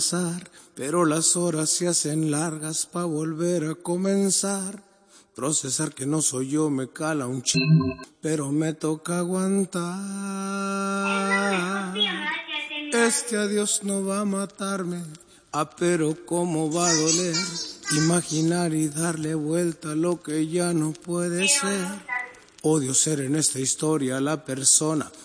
pero las horas se hacen largas pa' volver a comenzar. Procesar que no soy yo me cala un pero me toca aguantar. Este adiós no va a matarme, pero cómo va a doler. Imaginar y darle vuelta a lo que ya no puede ser. Odio ser en esta historia la persona